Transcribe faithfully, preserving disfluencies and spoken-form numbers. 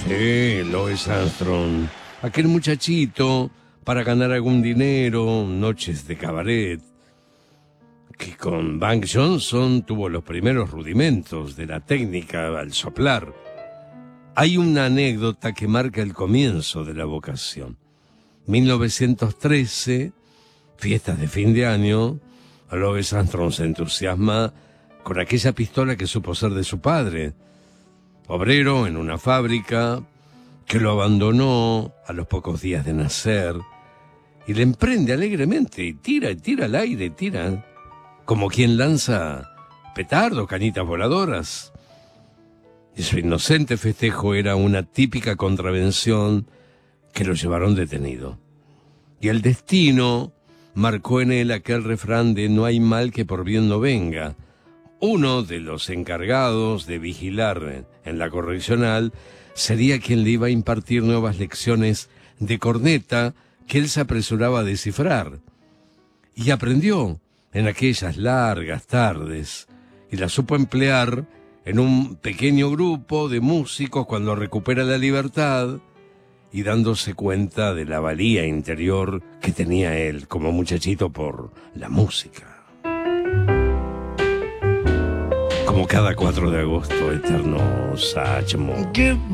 Sí, Louis Armstrong. Aquel muchachito para ganar algún dinero, noches de cabaret, que con Hank Johnson tuvo los primeros rudimentos de la técnica al soplar. Hay una anécdota que marca el comienzo de la vocación. mil novecientos trece, fiestas de fin de año, Louis Armstrong se entusiasma con aquella pistola que supo ser de su padre, obrero en una fábrica, que lo abandonó a los pocos días de nacer, y le emprende alegremente, y tira, y tira al aire, tira, como quien lanza petardos, cañitas voladoras. Y su inocente festejo era una típica contravención que lo llevaron detenido. Y el destino marcó en él aquel refrán de no hay mal que por bien no venga. Uno de los encargados de vigilar en la correccional sería quien le iba a impartir nuevas lecciones de corneta que él se apresuraba a descifrar. Y aprendió en aquellas largas tardes, y la supo emplear en un pequeño grupo de músicos cuando recupera la libertad y dándose cuenta de la valía interior que tenía él como muchachito por la música. Como cada cuatro de agosto, eterno Satchmo.